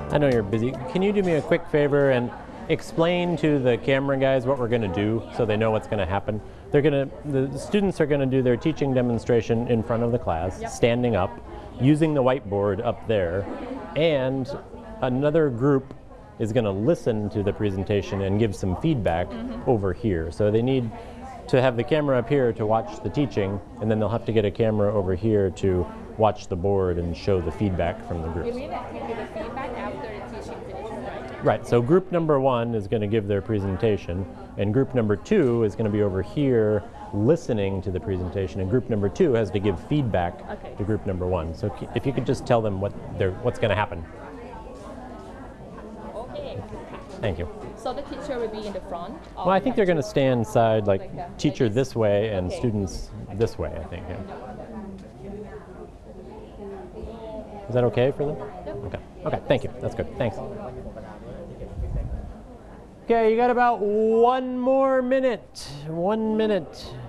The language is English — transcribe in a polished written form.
I know you're busy. Can you do me a quick favor and explain to the camera guys what we're going to do so they know what's going to happen? The students are going to do their teaching demonstration in front of the class, standing up, using the whiteboard up there, and another group is going to listen to the presentation and give some feedback over here. So they need to have the camera up here to watch the teaching, and then they'll have to get a camera over here to watch the board and show the feedback from the groups. You mean that we give the feedback after the teaching finishes, right? Right, so group number 1 is going to give their presentation, and group number 2 is going to be over here listening to the presentation, and group number 2 has to give feedback to group number 1. So if you could just tell them what's going to happen. Okay. Thank you. So the teacher will be in the front? Well, I think they're going to stand side, like teacher like this way and students this way, I think. Yeah. Is that okay for them? Okay. Okay, thank you. That's good. Thanks. Okay, you got about 1 more minute. 1 minute.